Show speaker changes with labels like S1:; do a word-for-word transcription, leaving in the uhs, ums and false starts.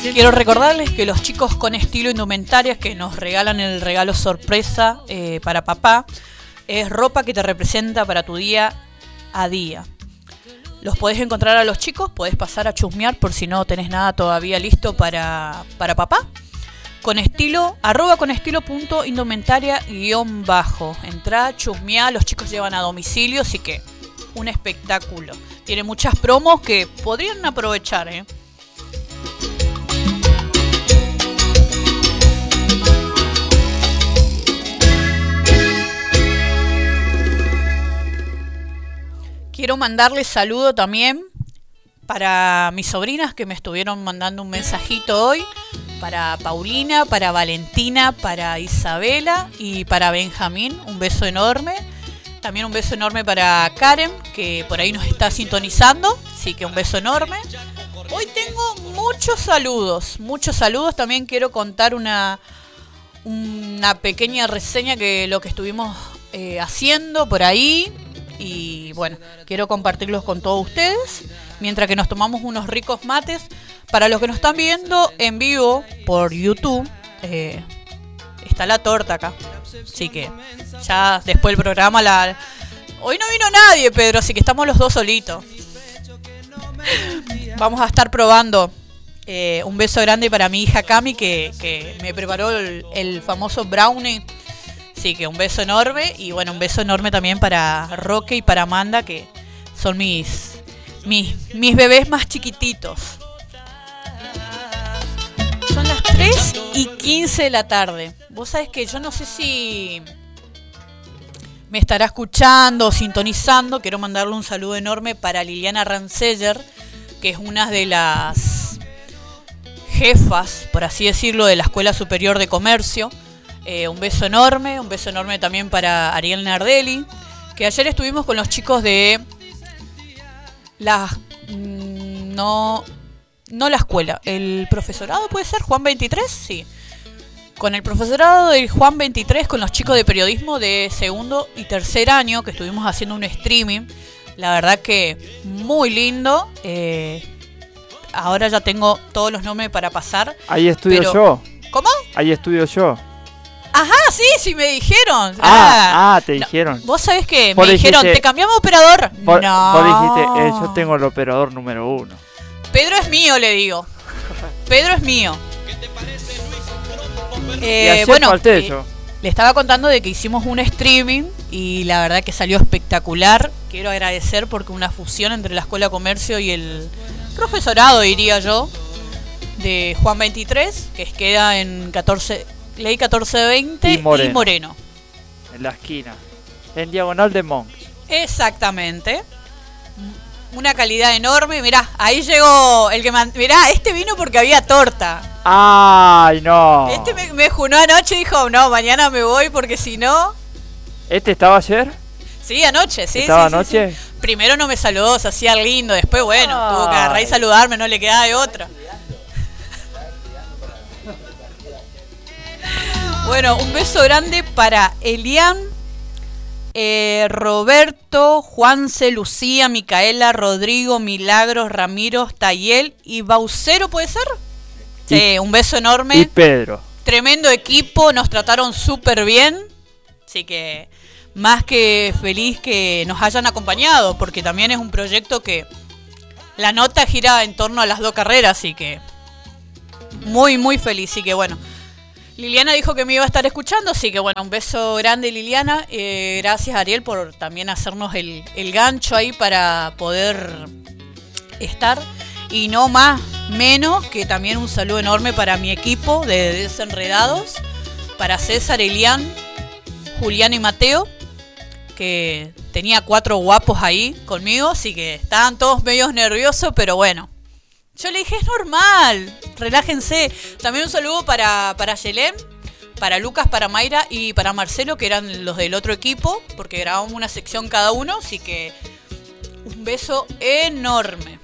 S1: Quiero recordarles que los chicos con estilo indumentarias que nos regalan el regalo sorpresa eh, para papá es ropa que te representa para tu día a día. Los podés encontrar a los chicos, podés pasar a chusmear por si no tenés nada todavía listo para, para papá. Con estilo, arroba con estilo punto indumentaria guión bajo. Entrá, chusmeá, los chicos llevan a domicilio, así que un espectáculo. Tiene muchas promos que podrían aprovechar, ¿eh? Quiero mandarles saludo también para mis sobrinas que me estuvieron mandando un mensajito hoy. Para Paulina, para Valentina, para Isabela y para Benjamín. Un beso enorme. También un beso enorme para Karen, que por ahí nos está sintonizando. Así que un beso enorme. Hoy tengo muchos saludos. Muchos saludos. También quiero contar una, una pequeña reseña que lo que estuvimos eh, haciendo por ahí. Y bueno, quiero compartirlos con todos ustedes mientras que nos tomamos unos ricos mates. Para los que nos están viendo en vivo por YouTube, eh, está la torta acá. Así que ya después del programa la... Hoy no vino nadie, Pedro, así que estamos los dos solitos. Vamos a estar probando. Eh, un beso grande para mi hija Cami que, que me preparó el, el famoso brownie. Así que un beso enorme. Y bueno, un beso enorme también para Roque y para Amanda, que son mis, mis, mis bebés más chiquititos. Son las tres y quince de la tarde. Vos sabés que yo no sé si me estará escuchando o sintonizando. Quiero mandarle un saludo enorme para Liliana Ranceller, que es una de las jefas, por así decirlo, de la Escuela Superior de Comercio. Eh, un beso enorme, un beso enorme también para Ariel Nardelli, que ayer estuvimos con los chicos de la... No... No la escuela, el profesorado, ¿puede ser? ¿Juan veintitrés? Sí. Con el profesorado del Juan veintitrés, con los chicos de periodismo de segundo y tercer año, que estuvimos haciendo un streaming. La verdad que muy lindo. Eh, ahora ya tengo todos los nombres para pasar.
S2: Ahí estudio
S1: pero...
S2: yo.
S1: ¿Cómo?
S2: Ahí estudio yo.
S1: Ajá, sí, sí me dijeron.
S2: Ah, ah, ah te
S1: no,
S2: dijeron.
S1: Vos sabés que
S2: Vos
S1: me dijeron,
S2: dijiste,
S1: ¿te cambiamos operador?
S2: Vos,
S1: no.
S2: Vos dijiste, eh, yo tengo el operador número uno.
S1: Pedro es mío, le digo. Pedro es mío.
S2: Eh, y
S1: bueno,
S2: falté
S1: eh,
S2: yo.
S1: Le estaba contando de que hicimos un streaming y la verdad que salió espectacular. Quiero agradecer porque una fusión entre la Escuela de Comercio y el profesorado, diría yo, de Juan veintitrés, que queda en catorce, Ley catorce veinte y Moreno. y Moreno.
S2: En la esquina, en diagonal de Monks.
S1: Exactamente. Una calidad enorme. Mirá, ahí llegó el que man... Mirá, este vino porque había torta.
S2: ¡Ay, no!
S1: Este me, me junó anoche y dijo, no, mañana me voy porque si no...
S2: ¿Este estaba ayer?
S1: Sí, anoche, sí.
S2: ¿Estaba
S1: sí,
S2: anoche?
S1: Sí, sí. Primero no me saludó, se hacía lindo. Después, bueno,
S2: Ay.
S1: tuvo que agarrar y saludarme, no le quedaba de otra. Bueno, un beso grande para Elian, eh, Roberto, Juanse, Lucía, Micaela, Rodrigo, Milagros, Ramiro, Tayel y Baucero, ¿puede ser? Sí,
S2: y,
S1: un beso enorme.
S2: Y Pedro.
S1: Tremendo equipo, nos trataron súper bien. Así que más que feliz que nos hayan acompañado, porque también es un proyecto que la nota gira en torno a las dos carreras, así que muy, muy feliz. Así que bueno, Liliana dijo que me iba a estar escuchando, así que bueno, un beso grande, Liliana. Eh, gracias, Ariel, por también hacernos el, el gancho ahí para poder estar. Y no más, menos, que también un saludo enorme para mi equipo de Desenredados, para César, Elian, Julián y Mateo, que tenía cuatro guapos ahí conmigo, así que estaban todos medios nerviosos, pero bueno. Yo le dije, es normal, relájense. También un saludo para, para Yelén, para Lucas, para Mayra y para Marcelo, que eran los del otro equipo, porque grabamos una sección cada uno, así que un beso enorme.